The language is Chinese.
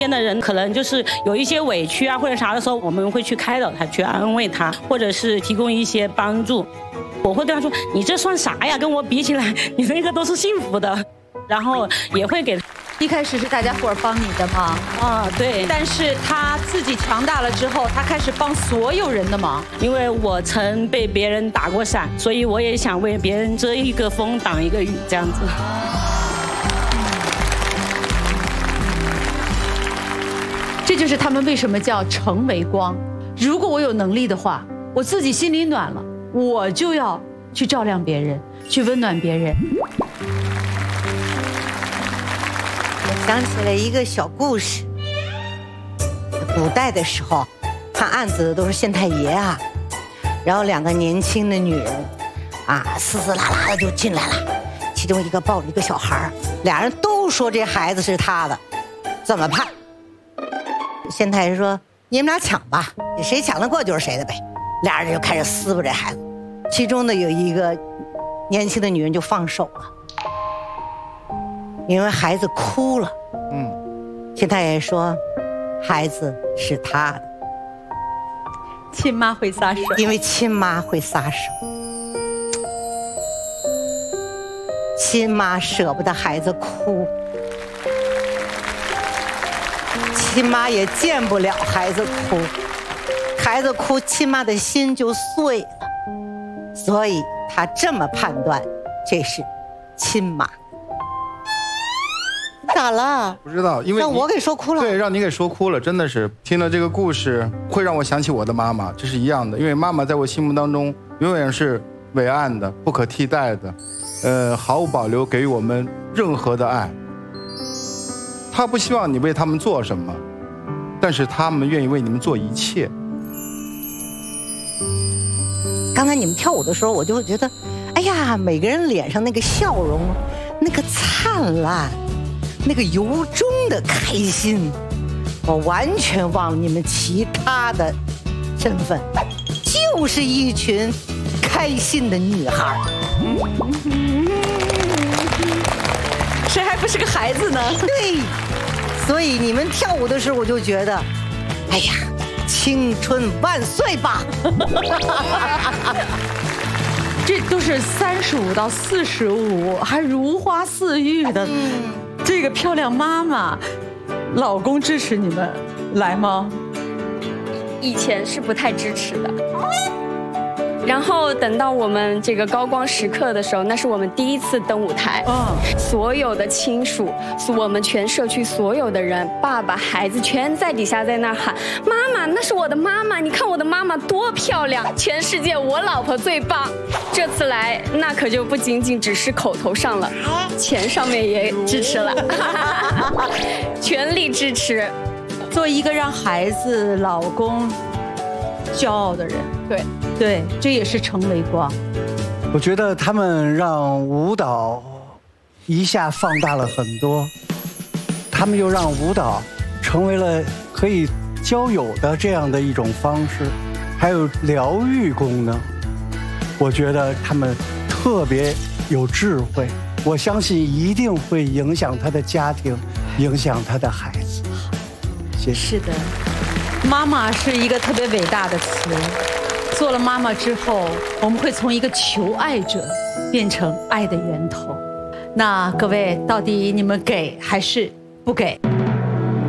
边的人可能就是有一些委屈啊或者啥的时候，我们会去开导他，去安慰他，或者是提供一些帮助。我会对他说：“你这算啥呀？跟我比起来，你那个都是幸福的。”然后也会给。 一开始是大家伙儿帮你的嘛， 对。 但是他自己强大了之后，他开始帮所有人的忙。 因为我曾被别人打过伞，所以我也想为别人遮一个风挡一个雨，这样子。 这就是他们为什么叫成为光。如果我有能力的话，我自己心里暖了，我就要去照亮别人，去温暖别人。 我想起了一个小故事。古代的时候，判案子的都是县太爷啊，然后2个年轻的女人，嘶嘶啦啦的就进来了，其中一个抱着一个小孩，俩人都说这孩子是他的，怎么判？县太爷说：“你们俩抢吧，谁抢得过就是谁的呗。”俩人就开始撕巴这孩子，其中的有一个年轻的女人就放手了，因为孩子哭了。县太爷说：“孩子是他的。” 亲妈会撒手， 因为亲妈会撒手，亲妈舍不得孩子哭，亲妈也见不了孩子哭，孩子哭，亲妈的心就碎了，所以她这么判断，这是亲妈。咋了？ 不知道，因为让我给说哭了。 对，让你给说哭了，真的是听了这个故事，会让我想起我的妈妈，这是一样的。因为妈妈在我心目当中永远是伟岸的、不可替代的，毫无保留给予我们任何的爱。她不希望你为他们做什么，但是他们愿意为你们做一切。 刚才你们跳舞的时候，我就会觉得，哎呀，每个人脸上那个笑容，那个灿烂。那个由衷的开心，我完全忘了你们其他的身份，就是一群开心的女孩。 谁还不是个孩子呢？ 对，所以你们跳舞的时候，我就觉得，哎呀，青春万岁吧！ 这都是35到45，还如花似玉的。这个漂亮妈妈，老公支持你们来吗？ 以前是不太支持的，然后等到我们这个高光时刻的时候，那是我们第一次登舞台，所有的亲属，我们全社区所有的人，爸爸、孩子全在底下在那喊：“妈妈，那是我的妈妈，你看我的妈妈多漂亮，全世界我老婆最棒。”这次来，那可就不仅仅只是口头上了，钱上面也支持了，全力支持。 做一个让孩子、老公骄傲的人，对，这也是成为光。 我觉得他们让舞蹈一下放大了很多，他们又让舞蹈成为了可以交友的这样的一种方式，还有疗愈功能。我觉得他们特别有智慧，我相信一定会影响他的家庭，影响他的孩子。谢谢。 是的，妈妈是一个特别伟大的词。做了妈妈之后，我们会从一个求爱者变成爱的源头。那各位，到底你们给还是不给？